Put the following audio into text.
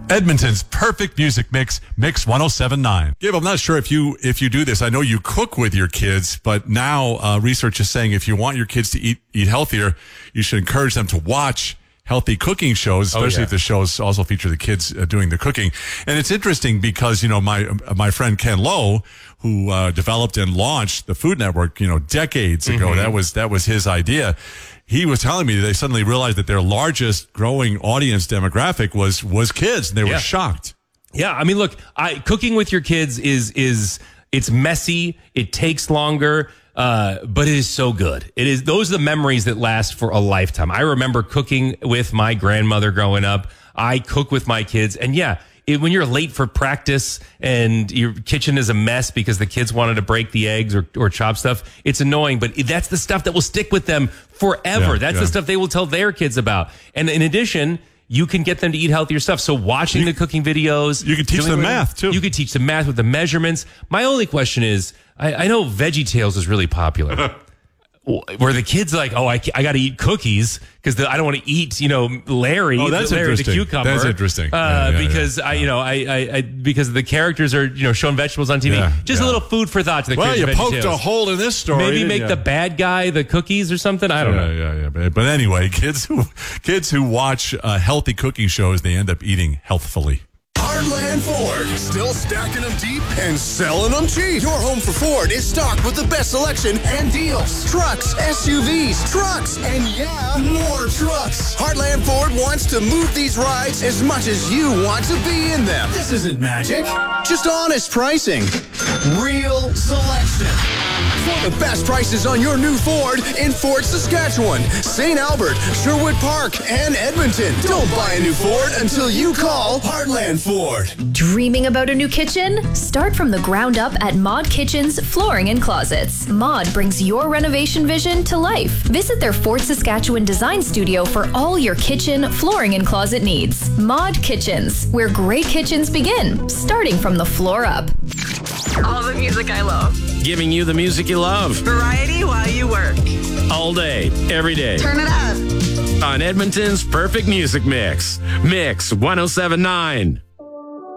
Edmonton's perfect music mix, Mix 107.9. Gabe, I'm not sure if you do this. I know you cook with your kids, but now research is saying if you want your kids to eat healthier, you should encourage them to watch healthy cooking shows, especially if the shows also feature the kids doing the cooking. And it's interesting because, my friend Ken Lowe, who developed and launched the Food Network, decades ago, that was his idea. He was telling me that they suddenly realized that their largest growing audience demographic was kids, and they were shocked. Yeah, I mean, look, cooking with your kids is it's messy, it takes longer, but it is so good. Those are the memories that last for a lifetime. I remember cooking with my grandmother growing up. I cook with my kids, and when you're late for practice and your kitchen is a mess because the kids wanted to break the eggs or chop stuff, it's annoying, but that's the stuff that will stick with them forever. That's the stuff they will tell their kids about. And in addition, you can get them to eat healthier stuff. So watching the cooking videos. You can teach them math, too. You can teach them math with the measurements. My only question is, I know VeggieTales is really popular. Where the kids are like, I got to eat cookies because I don't want to eat, Larry. Oh, that's Larry interesting. The cucumber. That's interesting. Because because the characters are, showing vegetables on TV. A little food for thought to the kids. Well, you poked a hole in this story. Maybe make the bad guy the cookies or something. I don't know. Yeah. But anyway, kids who watch healthy cooking shows, they end up eating healthfully. Heartland Ford, still stacking them deep and selling them cheap. Your home for Ford is stocked with the best selection and deals. Trucks, SUVs, trucks, and more trucks. Heartland Ford wants to move these rides as much as you want to be in them. This isn't magic, just honest pricing. Real selection. For the best prices on your new Ford in Fort Saskatchewan, St. Albert, Sherwood Park, and Edmonton. Don't buy a new Ford until you call Heartland Ford. Dreaming about a new kitchen? Start from the ground up at Mod Kitchens Flooring and Closets. Mod brings your renovation vision to life. Visit their Fort Saskatchewan design studio for all your kitchen, flooring, and closet needs. Mod Kitchens, where great kitchens begin, starting from the floor up. All the music I love. Giving you the music you love. Variety while you work. All day, every day. Turn it up. On Edmonton's perfect music mix. Mix 107.9.